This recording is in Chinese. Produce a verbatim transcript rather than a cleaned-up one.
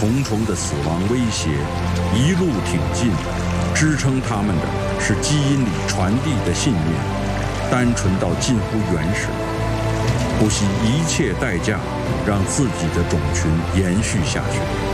重重的死亡威胁，一路挺进。支撑他们的是基因里传递的信念，单纯到近乎原始，不惜一切代价让自己的种群延续下去。